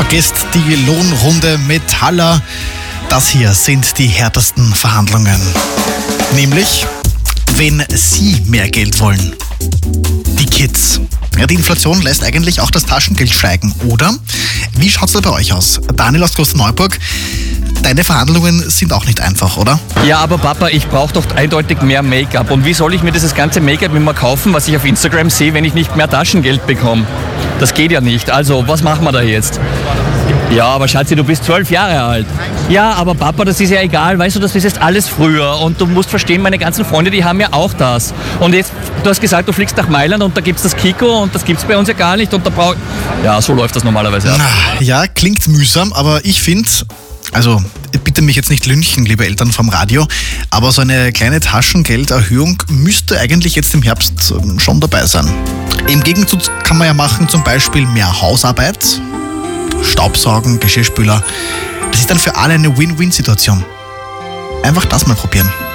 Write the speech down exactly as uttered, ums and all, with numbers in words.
Vergesst die Lohnrunde Metaller. Das hier sind die härtesten Verhandlungen. Nämlich, wenn Sie mehr Geld wollen. Die Kids. Ja, die Inflation lässt eigentlich auch das Taschengeld steigen, oder? Wie schaut's da bei euch aus? Daniel aus Klosterneuburg, deine Verhandlungen sind auch nicht einfach, oder? Ja, aber Papa, ich brauche doch eindeutig mehr Make-up. Und wie soll ich mir dieses ganze Make-up immer kaufen, was ich auf Instagram sehe, wenn ich nicht mehr Taschengeld bekomme? Das geht ja nicht. Also, was machen wir da jetzt? Ja, aber Schatzi, du bist zwölf Jahre alt. Ja, aber Papa, das ist ja egal. Weißt du, das ist jetzt alles früher. Und du musst verstehen, meine ganzen Freunde, die haben ja auch das. Und jetzt, du hast gesagt, du fliegst nach Mailand und da gibt's das Kiko und das gibt's bei uns ja gar nicht. Und da brauch... Ja, so läuft das normalerweise ab. Na, ja, klingt mühsam, aber ich finde... Also, bitte mich jetzt nicht lynchen, liebe Eltern vom Radio, aber so eine kleine Taschengelderhöhung müsste eigentlich jetzt im Herbst schon dabei sein. Im Gegenzug kann man ja machen zum Beispiel mehr Hausarbeit, Staubsaugen, Geschirrspüler. Das ist dann für alle eine Win-Win-Situation. Einfach das mal probieren.